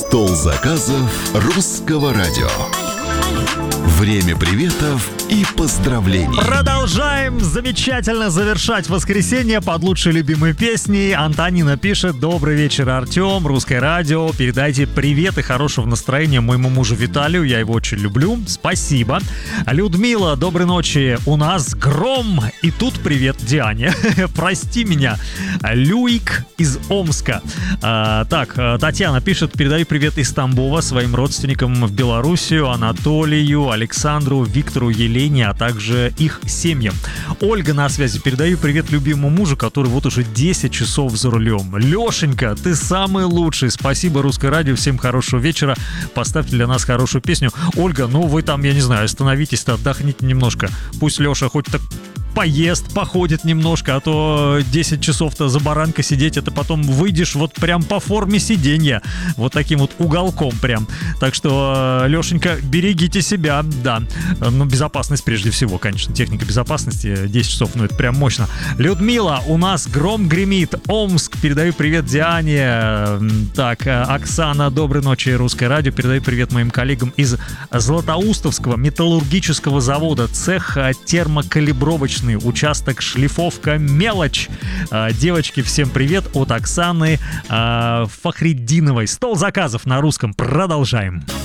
Стол заказов Русского радио. Время приветов и поздравлений. Продолжаем замечательно завершать воскресенье под лучшие любимые песни. Антонина пишет: добрый вечер, Артем, Русское радио. Передайте привет и хорошего настроения моему мужу Виталию. Я его очень люблю. Спасибо. Людмила, доброй ночи. У нас гром. И тут привет Диане. Прости меня. Люик из Омска. Татьяна пишет: передаю привет из Тамбова своим родственникам в Белоруссию, Анатолию, Александру, Виктору, Елене, а также их семьям. Ольга на связи. Передаю привет любимому мужу, который вот уже 10 часов за рулем. Лешенька, ты самый лучший. Спасибо, Русское радио. Всем хорошего вечера. Поставьте для нас хорошую песню. Ольга, ну вы там, я не знаю, остановитесь-то, отдохните немножко. Пусть Леша хоть так поест, походит немножко, а то 10 часов-то за баранкой сидеть, это потом выйдешь вот прям по форме сиденья, вот таким вот уголком прям. Так что, Лешенька, берегите себя, да. Ну, безопасность прежде всего, конечно, техника безопасности, 10 часов, ну это прям мощно. Людмила, у нас гром гремит, Омск, передаю привет Диане. Так, Оксана, доброй ночи, Русское радио, передаю привет моим коллегам из Златоустовского металлургического завода, цех термокалибровочный, участок шлифовка мелочь. Девочки, всем привет от Оксаны Фахриддиновой. Стол заказов на русском. Продолжаем.